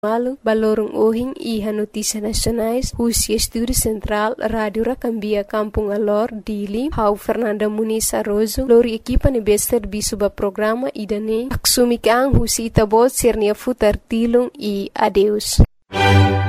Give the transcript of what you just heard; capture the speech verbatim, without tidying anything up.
Malu, Balorong Ohing e Notícias Nacionais, Rússia Estúdio Central, Rádio Racambia Kampung Alor, Dili, Hau Fernanda Muniz Arrozo, Lori equipa nebe serviço ba programa idane, aksumi ang Rússia Itabot, Sernia Futar Tilung e adeus.